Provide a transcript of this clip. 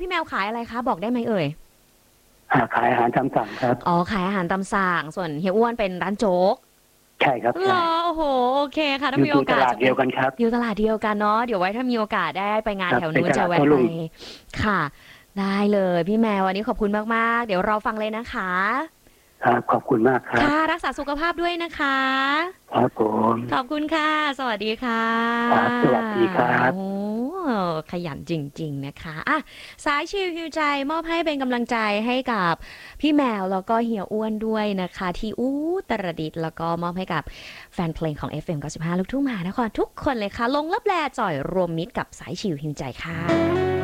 พี่แมวขายอะไรคะบอกได้ไหมเอ่ยขายอาหารตามสั่งครับอ๋อขายอาหารตามสั่งส่วนเฮียอ้วนเป็นร้านโจ๊กใช่ครับเหรใช่อโอ้โหโอเคค่ะถ้าอยู่อยู่มีโอกาสตลาดเดียวกันครับอยู่ตลาดเดียวกันเนาะเดี๋ยวไว้ถ้ามีโอกาสได้ไปงานครับแถวนู้นเป็นตลาดจะแวะไปโต้รุ่งค่ะได้เลยพี่แมววันนี้ขอบคุณมากๆเดี๋ยวเราฟังเลยนะคะครับขอบคุณมากครับค่ะรักษาสุขภาพด้วยนะคะครับผมขอบคุณค่ะสวัสดีค่ะครับสวัสดีครับโอ้ขยันจริงๆนะคะอ่ะสายชิลฮิวใจมอบให้เป็นกำลังใจให้กับพี่แมวแล้วก็เฮียอ้วนด้วยนะคะที่ตรดิตถ์แล้วก็มอบให้กับแฟนเพลงของ FM 95ลูกทุ่งมหานครทุกคนเลยค่ะลงลับแลจ่อยรวมมิตรกับสายชิลฮิวใจค่ะ